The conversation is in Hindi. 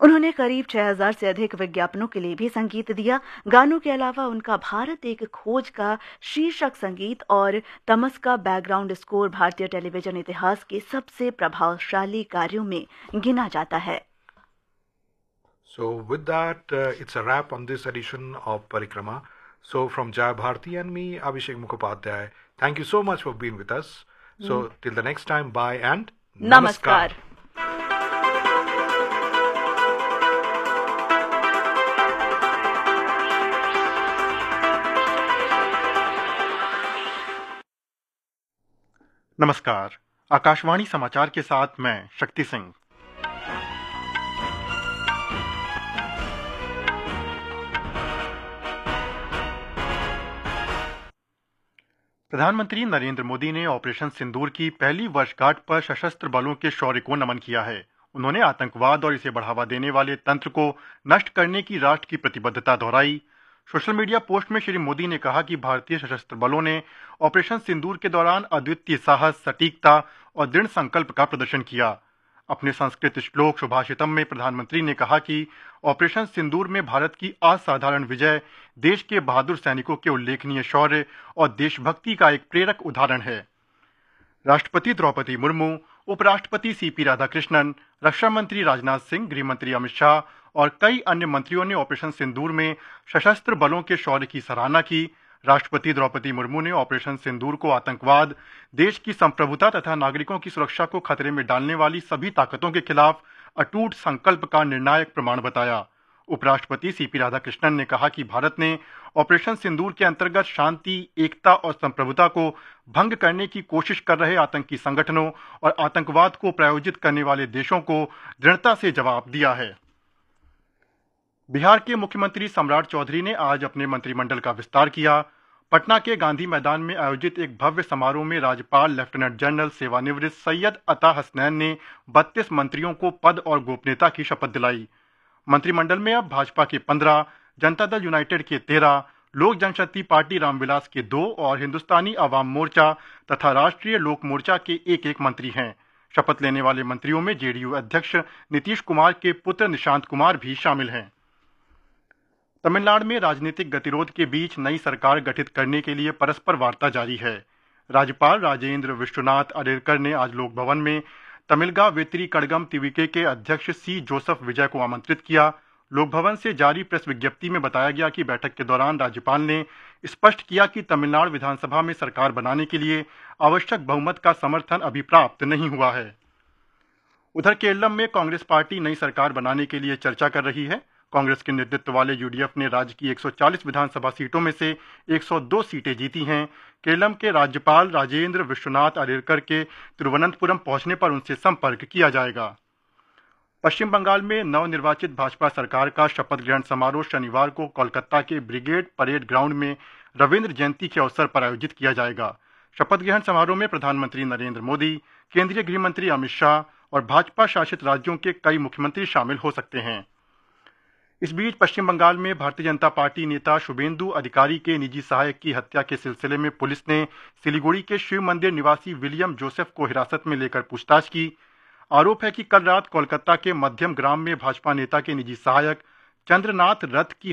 उन्होंने करीब 6000 से अधिक विज्ञापनों के लिए भी संगीत दिया। गानों के अलावा उनका भारत एक खोज का शीर्षक संगीत और तमस का बैकग्राउंड स्कोर भारतीय टेलीविजन इतिहास के सबसे प्रभावशाली कार्यों में गिना जाता है। So with that, it's a wrap on this edition of Parikrama. So from Jaya Bharti and me, Abhishek Mukhopadhyay, thank you so much for being with us. So till the next time, bye and Namaskar. नमस्कार। आकाशवाणी समाचार के साथ मैं शक्ति सिंह। प्रधानमंत्री नरेंद्र मोदी ने ऑपरेशन सिंदूर की पहली वर्षगांठ पर सशस्त्र बलों के शौर्य को नमन किया है। उन्होंने आतंकवाद और इसे बढ़ावा देने वाले तंत्र को नष्ट करने की राष्ट्र की प्रतिबद्धता दोहराई। सोशल मीडिया पोस्ट में श्री मोदी ने कहा कि भारतीय सशस्त्र बलों ने ऑपरेशन सिंदूर के दौरान अद्वितीय साहस, सटीकता और दृढ़ संकल्प का प्रदर्शन किया। अपने संस्कृत श्लोक सुभाषितम में प्रधानमंत्री ने कहा कि ऑपरेशन सिंदूर में भारत की असाधारण विजय देश के बहादुर सैनिकों के उल्लेखनीय शौर्य और देशभक्ति का एक प्रेरक उदाहरण है। राष्ट्रपति द्रौपदी मुर्मू, उपराष्ट्रपति सीपी राधाकृष्णन, रक्षा मंत्री राजनाथ सिंह, गृह मंत्री अमित शाह और कई अन्य मंत्रियों ने ऑपरेशन सिंदूर में सशस्त्र बलों के शौर्य की सराहना की। राष्ट्रपति द्रौपदी मुर्मू ने ऑपरेशन सिंदूर को आतंकवाद, देश की संप्रभुता तथा नागरिकों की सुरक्षा को खतरे में डालने वाली सभी ताकतों के खिलाफ अटूट संकल्प का निर्णायक प्रमाण बताया। उपराष्ट्रपति सीपी राधाकृष्णन ने कहा कि भारत ने ऑपरेशन सिंदूर के अंतर्गत शांति, एकता और संप्रभुता को भंग करने की कोशिश कर रहे आतंकी संगठनों और आतंकवाद को प्रायोजित करने वाले देशों को दृढ़ता से जवाब दिया है। बिहार के मुख्यमंत्री सम्राट चौधरी ने आज अपने मंत्रिमंडल का विस्तार किया। पटना के गांधी मैदान में आयोजित एक भव्य समारोह में राज्यपाल लेफ्टिनेंट जनरल सेवानिवृत्त सैयद अता हसनैन ने 32 मंत्रियों को पद और गोपनीयता की शपथ दिलाई। मंत्रिमंडल में अब भाजपा के 15, जनता दल यूनाइटेड के 13, लोक जनशक्ति पार्टी रामविलास के 2 और हिंदुस्तानी अवाम मोर्चा तथा राष्ट्रीय लोक मोर्चा के एक मंत्री हैं। शपथ लेने वाले मंत्रियों में जेडीयू अध्यक्ष नीतीश कुमार के पुत्र निशांत कुमार भी शामिल हैं। तमिलनाडु में राजनीतिक गतिरोध के बीच नई सरकार गठित करने के लिए परस्पर वार्ता जारी है। राज्यपाल राजेंद्र विश्वनाथ अरेरकर ने आज लोक भवन में तमिलगा वेत्री कड़गम तिविके के अध्यक्ष सी जोसेफ विजय को आमंत्रित किया। लोक भवन से जारी प्रेस विज्ञप्ति में बताया गया कि बैठक के दौरान राज्यपाल ने स्पष्ट किया कि तमिलनाडु विधानसभा में सरकार बनाने के लिए आवश्यक बहुमत का समर्थन अभी प्राप्त नहीं हुआ है। उधर केरलम में कांग्रेस पार्टी नई सरकार बनाने के लिए चर्चा कर रही है। कांग्रेस के नेतृत्व वाले यूडीएफ ने राज्य की 140 विधानसभा सीटों में से 102 सीटें जीती हैं। केरलम के राज्यपाल राजेंद्र विश्वनाथ अरेरकर के तिरुवनंतपुरम पहुंचने पर उनसे संपर्क किया जाएगा। पश्चिम बंगाल में नवनिर्वाचित भाजपा सरकार का शपथ ग्रहण समारोह शनिवार को कोलकाता के ब्रिगेड परेड ग्राउंड में रविंद्र जयंती के अवसर पर आयोजित किया जाएगा। शपथ ग्रहण समारोह में प्रधानमंत्री नरेंद्र मोदी, केंद्रीय गृह मंत्री अमित शाह और भाजपा शासित राज्यों के कई मुख्यमंत्री शामिल हो सकते हैं। इस बीच पश्चिम बंगाल में भारतीय जनता पार्टी नेता शुभेंदु अधिकारी के निजी सहायक की हत्या के सिलसिले में पुलिस ने सिलीगुड़ी के शिव मंदिर निवासी विलियम जोसेफ को हिरासत में लेकर पूछताछ की। आरोप है कि कल रात कोलकाता के मध्यम ग्राम में भाजपा नेता के निजी सहायक चंद्रनाथ रथ की